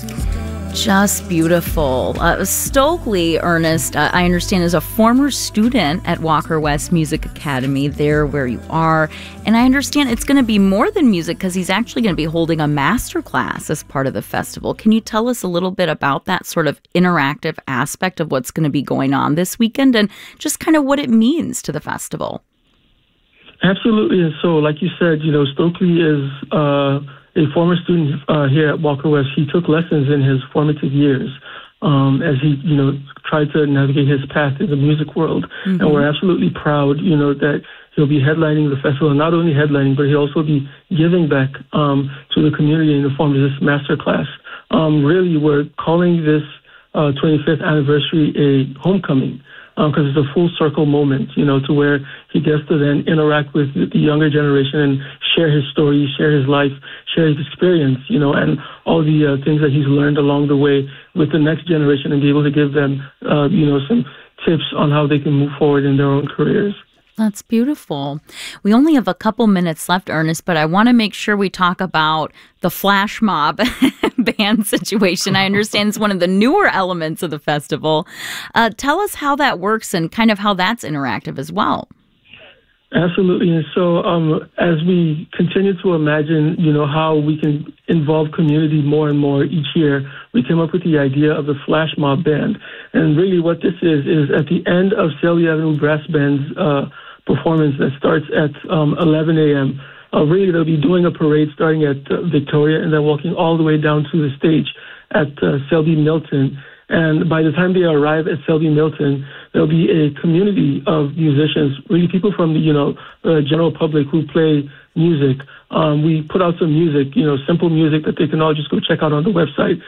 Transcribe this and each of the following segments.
Just beautiful. Stokely, Ernest, I understand, is a former student at Walker West Music Academy, there where you are. And I understand it's going to be more than music because he's actually going to be holding a master class as part of the festival. Can you tell us a little bit about that sort of interactive aspect of what's going to be going on this weekend and just kind of what it means to the festival? Absolutely. And so, like you said, Stokely is a former student here at Walker West. He took lessons in his formative years as he, tried to navigate his path in the music world. Mm-hmm. And we're absolutely proud, that he'll be headlining the festival, and not only headlining, but he'll also be giving back to the community in the form of this master class. Really, we're calling this 25th anniversary a homecoming, because it's a full circle moment, to where he gets to then interact with the younger generation and share his story, share his life, share his experience, and all the things that he's learned along the way with the next generation, and be able to give them, some tips on how they can move forward in their own careers. That's beautiful. We only have a couple minutes left, Ernest, but I want to make sure we talk about the flash mob band situation. I understand it's one of the newer elements of the festival. Tell us how that works and kind of how that's interactive as well. Absolutely. And so as we continue to imagine, how we can involve community more and more each year, we came up with the idea of the Flash Mob Band. And really what this is at the end of Selby Avenue Brass Band's performance that starts at 11 a.m., really they'll be doing a parade starting at Victoria and then walking all the way down to the stage at Selby Milton. And by the time they arrive at Selby Milton, there'll be a community of musicians, really people from the general public who play music. We put out some music, simple music that they can all just go check out on the website,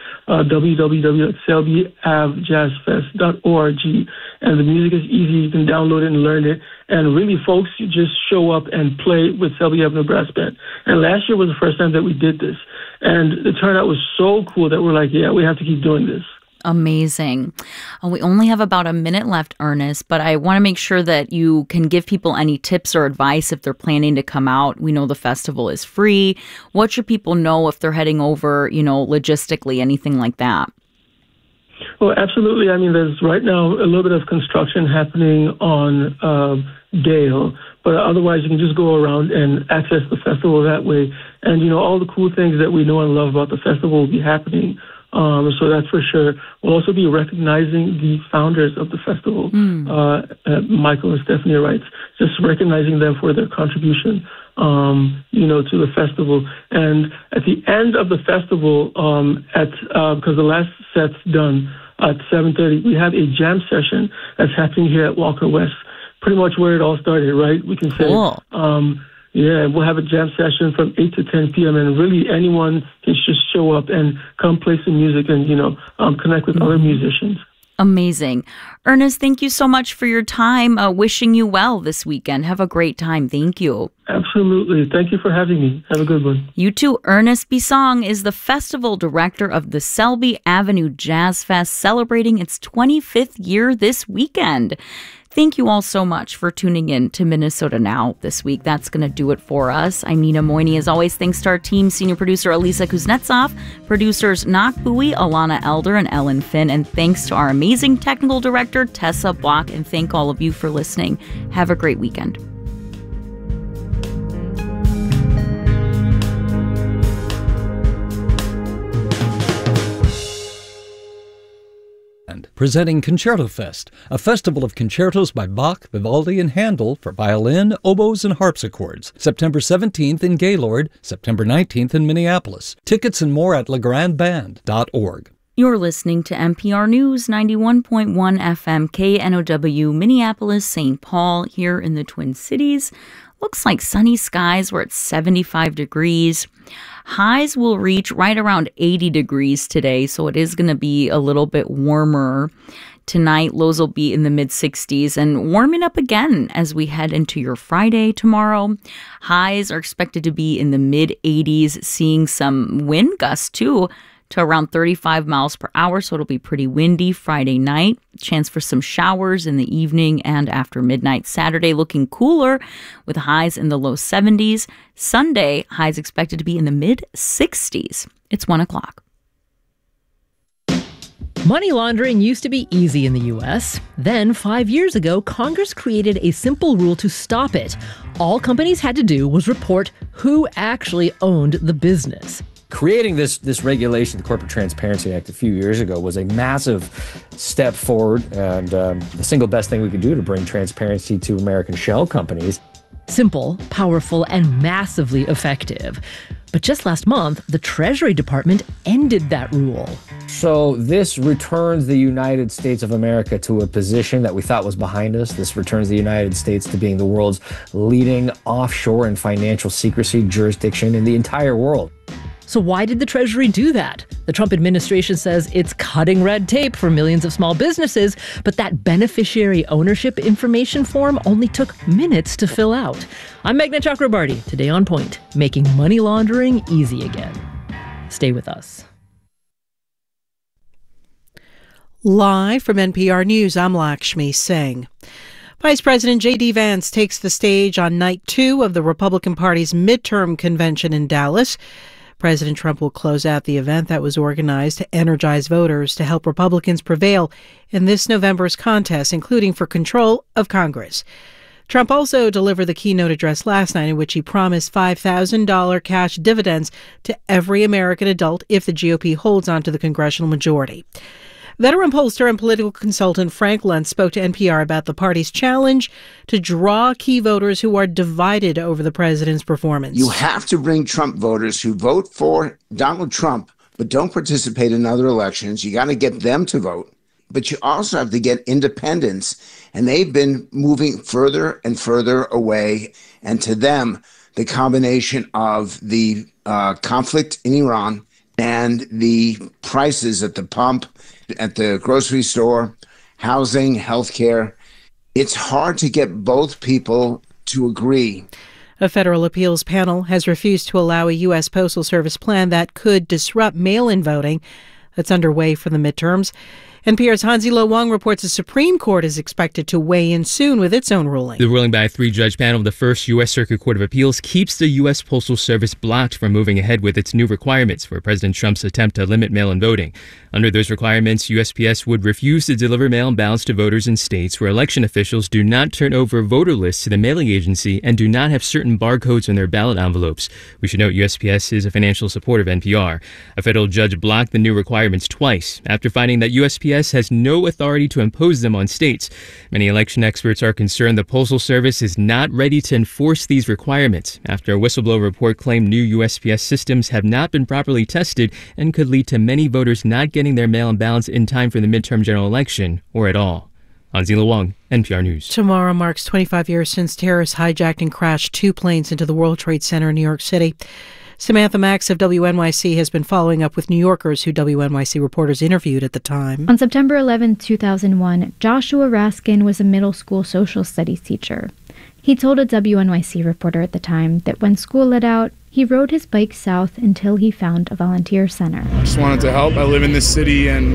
www.selbyavjazzfest.org. And the music is easy. You can download it and learn it. And really, folks, you just show up and play with Selby Avenue Brass Band. And last year was the first time that we did this. And the turnout was so cool that we're like, yeah, we have to keep doing this. Amazing. We only have about a minute left, Ernest, but I want to make sure that you can give people any tips or advice if they're planning to come out. We know the festival is free. What should people know if they're heading over, logistically, anything like that? Well, absolutely. I mean, there's right now a little bit of construction happening on Dale, but otherwise you can just go around and access the festival that way. And, all the cool things that we know and love about the festival will be happening. So that's for sure. We'll also be recognizing the founders of the festival, Michael and Stephanie Wright, just recognizing them for their contribution, to the festival. And at the end of the festival, because the last set's done at 7:30, we have a jam session that's happening here at Walker West, pretty much where it all started, right? We can say. Cool. Yeah, we'll have a jam session from 8 to 10 p.m. and really anyone can just show up and come play some music and, connect with other musicians. Amazing. Ernest, thank you so much for your time. Wishing you well this weekend. Have a great time. Thank you. Absolutely. Thank you for having me. Have a good one. You too. Ernest Bisong is the festival director of the Selby Avenue Jazz Fest, celebrating its 25th year this weekend. Thank you all so much for tuning in to Minnesota Now this week. That's going to do it for us. I'm Nina Moyni. As always, thanks to our team, senior producer Elisa Kuznetsov, producers Nak Bowie, Alana Elder, and Ellen Finn, and thanks to our amazing technical director, Tessa Block, and thank all of you for listening. Have a great weekend. Presenting Concerto Fest, a festival of concertos by Bach, Vivaldi, and Handel for violin, oboes, and harpsichords. September 17th in Gaylord, September 19th in Minneapolis. Tickets and more at legrandband.org. You're listening to NPR News 91.1 FM KNOW, Minneapolis, St. Paul, here in the Twin Cities. Looks like sunny skies. We're at 75 degrees. Highs will reach right around 80 degrees today, so it is going to be a little bit warmer. Tonight, lows will be in the mid-60s and warming up again as we head into your Friday tomorrow. Highs are expected to be in the mid-80s, seeing some wind gusts too, to around 35 miles per hour, so it'll be pretty windy Friday night. Chance for some showers in the evening and after midnight. Saturday looking cooler with highs in the low 70s. Sunday, highs expected to be in the mid-60s. It's 1 o'clock. Money laundering used to be easy in the U.S. Then, 5 years ago, Congress created a simple rule to stop it. All companies had to do was report who actually owned the business. Creating this regulation, the Corporate Transparency Act, a few years ago was a massive step forward and the single best thing we could do to bring transparency to American shell companies. Simple, powerful, and massively effective. But just last month, the Treasury Department ended that rule. So this returns the United States of America to a position that we thought was behind us. This returns the United States to being the world's leading offshore and financial secrecy jurisdiction in the entire world. So why did the Treasury do that? The Trump administration says it's cutting red tape for millions of small businesses, but that beneficiary ownership information form only took minutes to fill out. I'm Meghna Chakrabarty, today on Point, making money laundering easy again. Stay with us. Live from NPR News, I'm Lakshmi Singh. Vice President J.D. Vance takes the stage on night 2 of the Republican Party's midterm convention in Dallas. President Trump will close out the event that was organized to energize voters to help Republicans prevail in this November's contest, including for control of Congress. Trump also delivered the keynote address last night in which he promised $5,000 cash dividends to every American adult if the GOP holds on to the congressional majority. Veteran pollster and political consultant Frank Luntz spoke to NPR about the party's challenge to draw key voters who are divided over the president's performance. You have to bring Trump voters who vote for Donald Trump but don't participate in other elections. You got to get them to vote. But you also have to get independents, and they've been moving further and further away. And to them, the combination of the conflict in Iran and the prices at the pump, at the grocery store, housing, healthcare, it's hard to get both people to agree. A federal appeals panel has refused to allow a U.S. Postal Service plan that could disrupt mail-in voting that's underway for the midterms. NPR's Hansi Lo Wang reports the Supreme Court is expected to weigh in soon with its own ruling. The ruling by a 3-judge panel of the First U.S. Circuit Court of Appeals keeps the U.S. Postal Service blocked from moving ahead with its new requirements for President Trump's attempt to limit mail-in voting. Under those requirements, USPS would refuse to deliver mail-in ballots to voters in states where election officials do not turn over voter lists to the mailing agency and do not have certain barcodes on their ballot envelopes. We should note USPS is a financial supporter of NPR. A federal judge blocked the new requirements twice after finding that USPS has no authority to impose them on states. Many election experts are concerned the Postal Service is not ready to enforce these requirements after a whistleblower report claimed new USPS systems have not been properly tested and could lead to many voters not getting their mail-in ballots in time for the midterm general election or at all. Hansi Lo Wang, NPR News. Tomorrow marks 25 years since terrorists hijacked and crashed 2 planes into the World Trade Center in New York City. Samantha Max of WNYC has been following up with New Yorkers who WNYC reporters interviewed at the time. On September 11, 2001, Joshua Raskin was a middle school social studies teacher. He told a WNYC reporter at the time that when school let out, he rode his bike south until he found a volunteer center. I just wanted to help. I live in this city and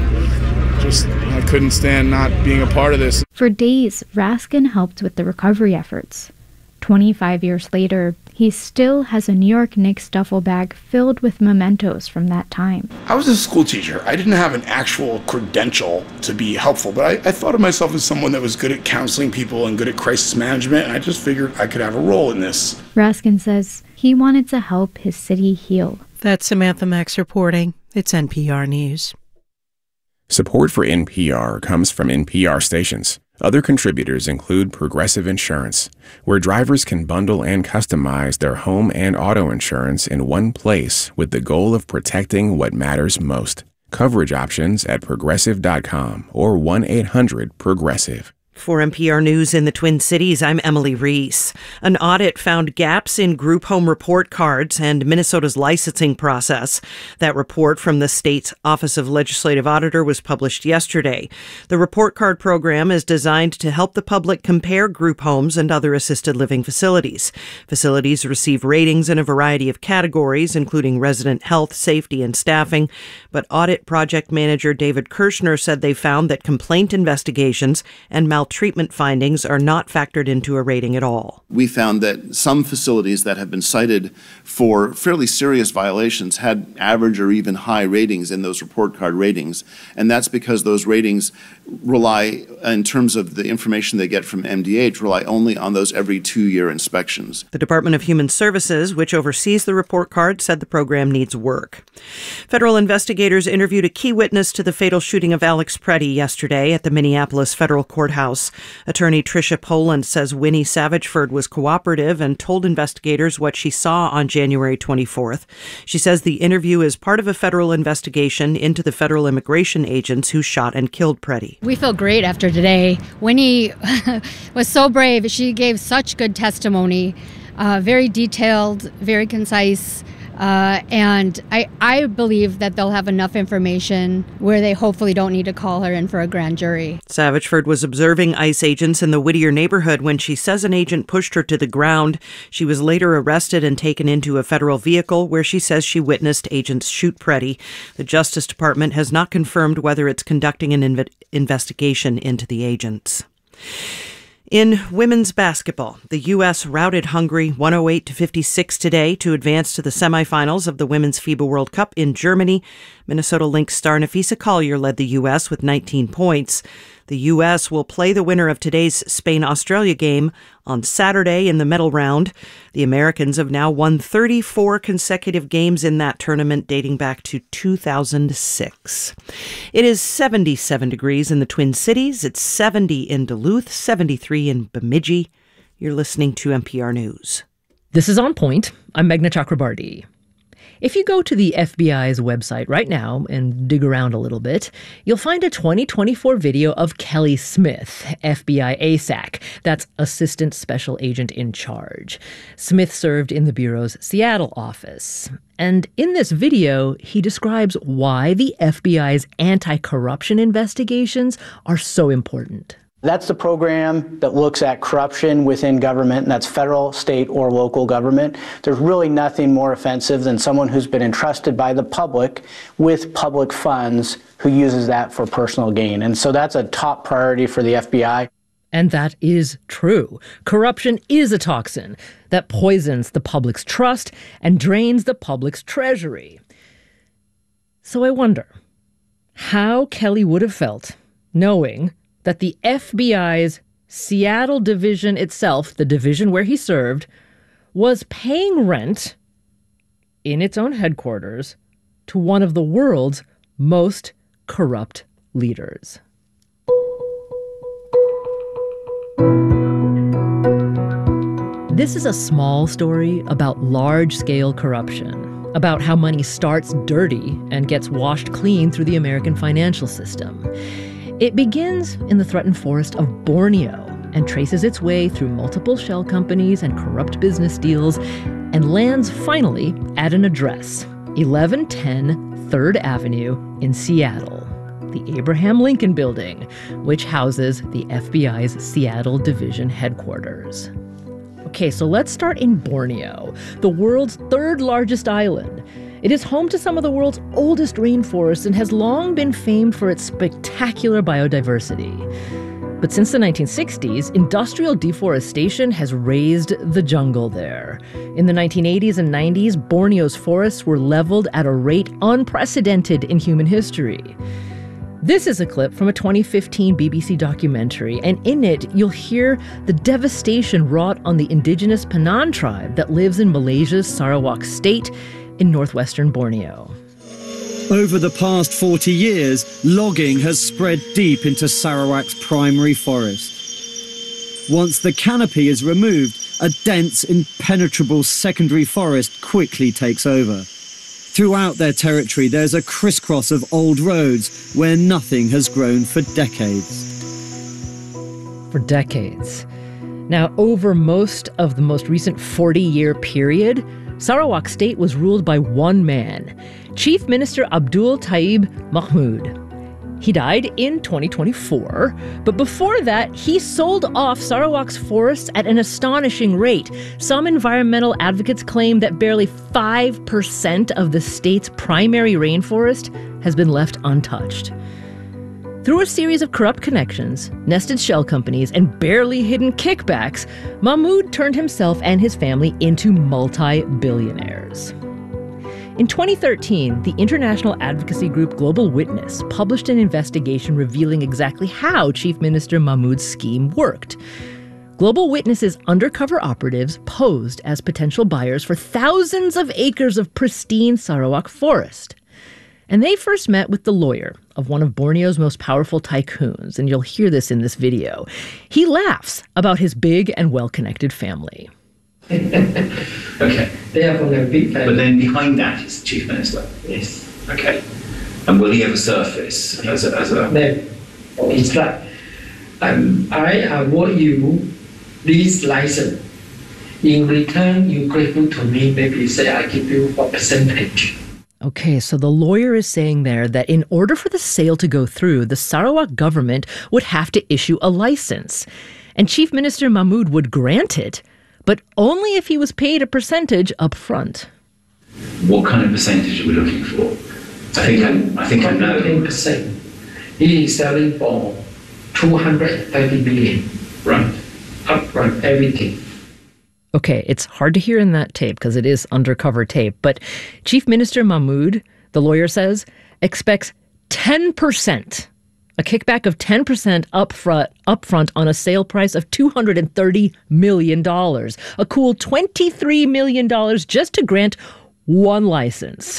I couldn't stand not being a part of this. For days, Raskin helped with the recovery efforts. 25 years later, he still has a New York Knicks duffel bag filled with mementos from that time. I was a school teacher. I didn't have an actual credential to be helpful, but I thought of myself as someone that was good at counseling people and good at crisis management, and I just figured I could have a role in this. Raskin says he wanted to help his city heal. That's Samantha Max reporting. It's NPR News. Support for NPR comes from NPR stations. Other contributors include Progressive Insurance, where drivers can bundle and customize their home and auto insurance in one place with the goal of protecting what matters most. Coverage options at Progressive.com or 1-800-PROGRESSIVE. For NPR News in the Twin Cities, I'm Emily Reese. An audit found gaps in group home report cards and Minnesota's licensing process. That report from the state's Office of Legislative Auditor was published yesterday. The report card program is designed to help the public compare group homes and other assisted living facilities. Facilities receive ratings in a variety of categories, including resident health, safety, and staffing. But audit project manager David Kirshner said they found that complaint investigations and malpractice maltreatment findings are not factored into a rating at all. We found that some facilities that have been cited for fairly serious violations had average or even high ratings in those report card ratings. And that's because those ratings rely, in terms of the information they get from MDH, rely only on those every 2-year inspections. The Department of Human Services, which oversees the report card, said the program needs work. Federal investigators interviewed a key witness to the fatal shooting of Alex Preddy yesterday at the Minneapolis Federal Courthouse. Attorney Tricia Poland says Winnie Savageford was cooperative and told investigators what she saw on January 24th. She says the interview is part of a federal investigation into the federal immigration agents who shot and killed Preddy. We feel great after today. Winnie was so brave. She gave such good testimony, very detailed, very concise. And I believe that they'll have enough information where they hopefully don't need to call her in for a grand jury. Savageford was observing ICE agents in the Whittier neighborhood when she says an agent pushed her to the ground. She was later arrested and taken into a federal vehicle where she says she witnessed agents shoot Preddy. The Justice Department has not confirmed whether it's conducting an investigation into the agents. In women's basketball, the U.S. routed Hungary 108-56 today to advance to the semifinals of the Women's FIBA World Cup in Germany. Minnesota Lynx star Nafisa Collier led the U.S. with 19 points. The U.S. will play the winner of today's Spain-Australia game on Saturday in the medal round. The Americans have now won 34 consecutive games in that tournament, dating back to 2006. It is 77 degrees in the Twin Cities. It's 70 in Duluth, 73 in Bemidji. You're listening to NPR News. This is On Point. I'm Meghna Chakrabarti. If you go to the FBI's website right now and dig around a little bit, you'll find a 2024 video of Kelly Smith, FBI ASAC. That's Assistant Special Agent in Charge. Smith served in the Bureau's Seattle office. And in this video, he describes why the FBI's anti-corruption investigations are so important. That's the program that looks at corruption within government, and that's federal, state, or local government. There's really nothing more offensive than someone who's been entrusted by the public with public funds who uses that for personal gain. And so that's a top priority for the FBI. And that is true. Corruption is a toxin that poisons the public's trust and drains the public's treasury. So I wonder how Kelly would have felt knowing that the FBI's Seattle division itself, the division where he served, was paying rent in its own headquarters to one of the world's most corrupt leaders. This is a small story about large-scale corruption, about how money starts dirty and gets washed clean through the American financial system. It begins in the threatened forest of Borneo and traces its way through multiple shell companies and corrupt business deals and lands finally at an address, 1110 3rd Avenue in Seattle, the Abraham Lincoln Building, which houses the FBI's Seattle Division headquarters. Okay, so let's start in Borneo, the world's third largest island. It is home to some of the world's oldest rainforests and has long been famed for its spectacular biodiversity. But since the 1960s, industrial deforestation has razed the jungle there. In the 1980s and 90s, Borneo's forests were leveled at a rate unprecedented in human history. This is a clip from a 2015 BBC documentary, and in it, you'll hear the devastation wrought on the indigenous Penan tribe that lives in Malaysia's Sarawak state in northwestern Borneo. Over the past 40 years, logging has spread deep into Sarawak's primary forest. Once the canopy is removed, a dense, impenetrable secondary forest quickly takes over. Throughout their territory, there's a crisscross of old roads where nothing has grown for decades. For decades. Now, over most of the most recent 40-year period, Sarawak State was ruled by one man, Chief Minister Abdul Taib Mahmood. He died in 2024, but before that, he sold off Sarawak's forests at an astonishing rate. Some environmental advocates claim that barely 5% of the state's primary rainforest has been left untouched. Through a series of corrupt connections, nested shell companies, and barely hidden kickbacks, Mahmoud turned himself and his family into multi-billionaires. In 2013, the international advocacy group Global Witness published an investigation revealing exactly how Chief Minister Mahmoud's scheme worked. Global Witness's undercover operatives posed as potential buyers for thousands of acres of pristine Sarawak forest. And they first met with the lawyer of one of Borneo's most powerful tycoons, and you'll hear this in this video. He laughs about his big and well-connected family. Okay. They have a big family. But then behind that is the Chief Minister? Yes. Okay. And will he ever surface as a... No. It's like, I award you this license. In return, you grateful to me, maybe say I give you a percentage. Okay, so the lawyer is saying there that in order for the sale to go through, the Sarawak government would have to issue a license. And Chief Minister Mahmoud would grant it, but only if he was paid a percentage up front. What kind of percentage are we looking for? I think I know. 15%. He is selling for 230 million. Right. Upfront, everything. Okay, it's hard to hear in that tape because it is undercover tape, but Chief Minister Mahmoud, the lawyer says, expects 10%, a kickback of 10% upfront on a sale price of $230 million, a cool $23 million just to grant one license.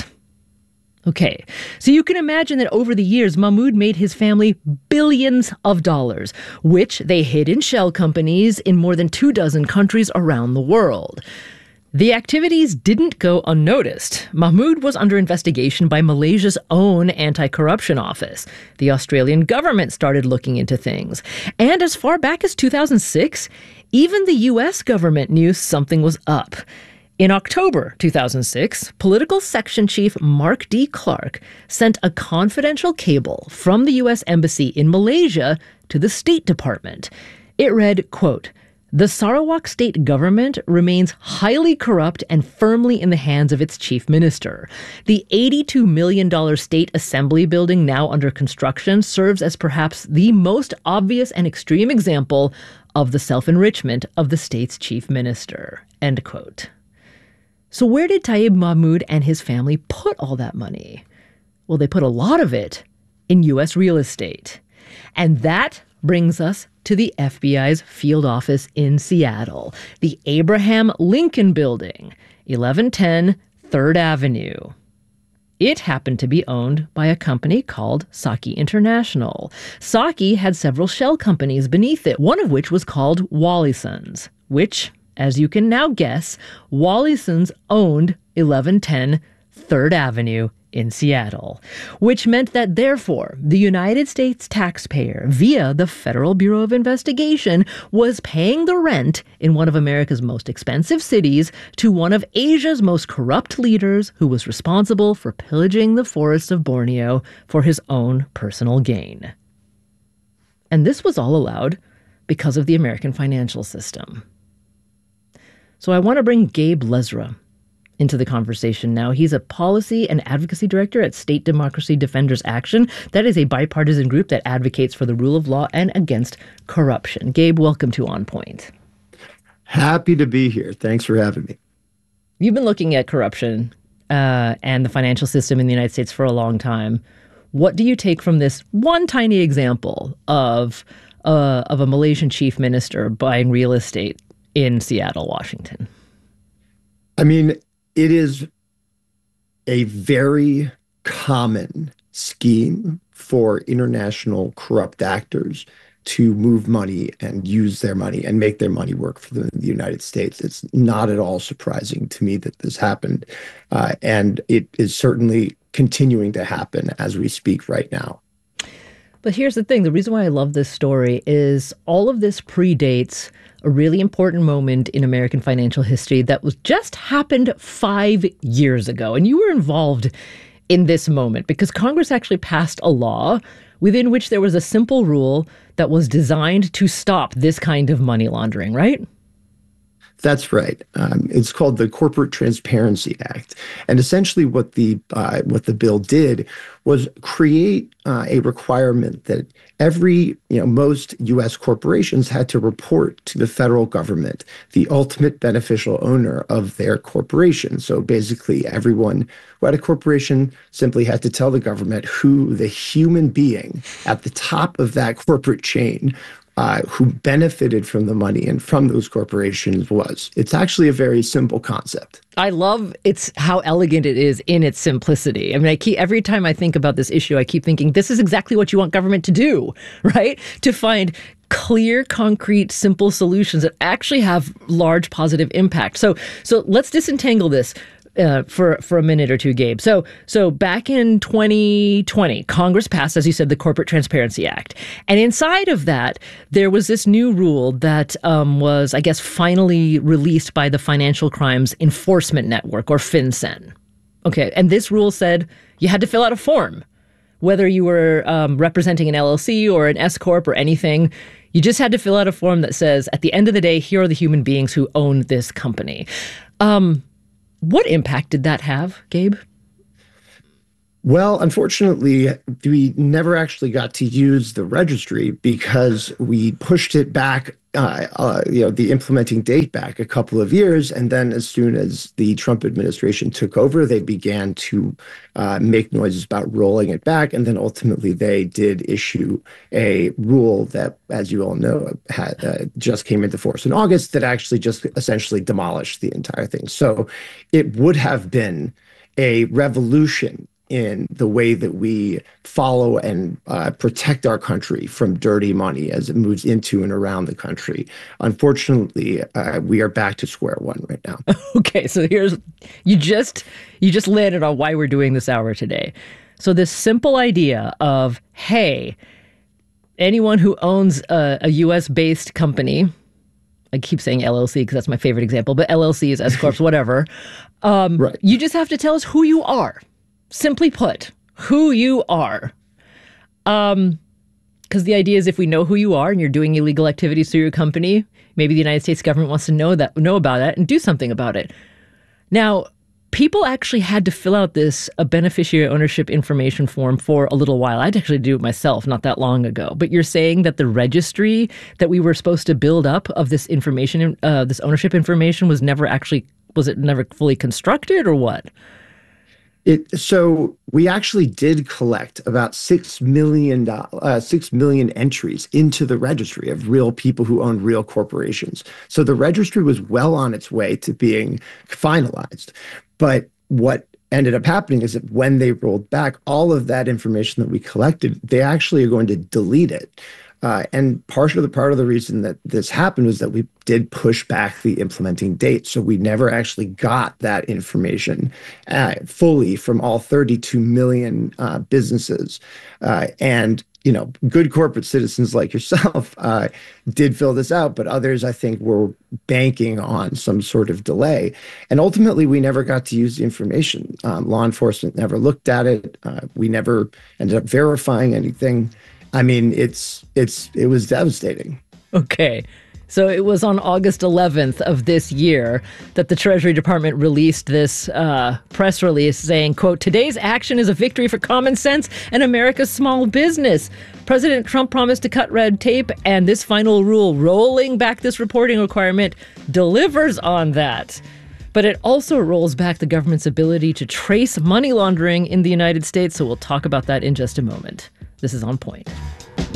Okay, so you can imagine that over the years, Mahmoud made his family billions of dollars, which they hid in shell companies in more than 24 countries around the world. The activities didn't go unnoticed. Mahmoud was under investigation by Malaysia's own anti-corruption office. The Australian government started looking into things. And as far back as 2006, even the US government knew something was up. In October 2006, political section chief Mark D. Clark sent a confidential cable from the U.S. Embassy in Malaysia to the State Department. It read, quote, "The Sarawak state government remains highly corrupt and firmly in the hands of its chief minister. The $82 million state assembly building now under construction serves as perhaps the most obvious and extreme example of the self-enrichment of the state's chief minister." End quote. So where did Taib Mahmoud and his family put all that money? Well, they put a lot of it in U.S. real estate. And that brings us to the FBI's field office in Seattle, the Abraham Lincoln Building, 1110 3rd Avenue. It happened to be owned by a company called Saki International. Saki had several shell companies beneath it, one of which was called Wallisons, which, as you can now guess, Wallisons owned 1110 3rd Avenue in Seattle, which meant that therefore the United States taxpayer, via the Federal Bureau of Investigation, was paying the rent in one of America's most expensive cities to one of Asia's most corrupt leaders who was responsible for pillaging the forests of Borneo for his own personal gain. And this was all allowed because of the American financial system. So I want to bring Gabe Lezra into the conversation now. He's a policy and advocacy director at State Democracy Defenders Action. That is a bipartisan group that advocates for the rule of law and against corruption. Gabe, welcome to On Point. Happy to be here. Thanks for having me. You've been looking at corruption and the financial system in the United States for a long time. What do you take from this one tiny example of a Malaysian chief minister buying real estate in Seattle, Washington? I mean, it is a very common scheme for international corrupt actors to move money and use their money and make their money work for the United States. It's not at all surprising to me that this happened. And it is certainly continuing to happen as we speak right now. But here's the thing. The reason why I love this story is all of this predates a really important moment in American financial history that was just happened 5 years ago. And you were involved in this moment because Congress actually passed a law within which there was a simple rule that was designed to stop this kind of money laundering, right? That's right. It's called the Corporate Transparency Act, and essentially what the bill did was create a requirement that most U.S. corporations had to report to the federal government the ultimate beneficial owner of their corporation. So basically, everyone who had a corporation simply had to tell the government who the human being at the top of that corporate chain who benefited from the money and from those corporations was. It's actually a very simple concept. I love how elegant it is in its simplicity. I mean, every time I think about this issue, I keep thinking this is exactly what you want government to do, right? To find clear, concrete, simple solutions that actually have large positive impact. So let's disentangle this. For a minute or two, Gabe. So back in 2020, Congress passed, as you said, the Corporate Transparency Act. And inside of that, there was this new rule that was, I guess, finally released by the Financial Crimes Enforcement Network, or FinCEN. Okay, and this rule said you had to fill out a form, whether you were representing an LLC or an S-Corp or anything. You just had to fill out a form that says, at the end of the day, here are the human beings who own this company. What impact did that have, Gabe? Well, unfortunately, we never actually got to use the registry because we pushed it back, the implementing date back a couple of years. And then as soon as the Trump administration took over, they began to make noises about rolling it back. And then ultimately they did issue a rule that, as you all know, had just came into force in August that actually just essentially demolished the entire thing. So it would have been a revolution in the way that we follow and protect our country from dirty money as it moves into and around the country. Unfortunately, we are back to square one right now. Okay, so you just landed on why we're doing this hour today. So this simple idea of, hey, anyone who owns a U.S.-based company, I keep saying LLC because that's my favorite example, but LLCs, S-Corps, whatever, right. You just have to tell us who you are. Simply put, who you are. Because the idea is if we know who you are and you're doing illegal activities through your company, maybe the United States government wants to know about that and do something about it. Now, people actually had to fill out a beneficiary ownership information form for a little while. I'd actually do it myself not that long ago. But you're saying that the registry that we were supposed to build up of this information, this ownership information, was never fully constructed, or what? So we actually did collect about 6 million entries into the registry of real people who own real corporations. So the registry was well on its way to being finalized. But what ended up happening is that when they rolled back all of that information that we collected, they actually are going to delete it. And part of the reason that this happened was that we did push back the implementing date. So we never actually got that information fully from all 32 million businesses. And, good corporate citizens like yourself did fill this out, but others, I think, were banking on some sort of delay. And ultimately, we never got to use the information. Law enforcement never looked at it. We never ended up verifying anything. I mean, it was devastating. Okay. So it was on August 11th of this year that the Treasury Department released this press release saying, quote, "Today's action is a victory for common sense and America's small business. President Trump promised to cut red tape, and this final rule rolling back this reporting requirement delivers on that. But it also rolls back the government's ability to trace money laundering in the United States." So we'll talk about that in just a moment. This is On Point.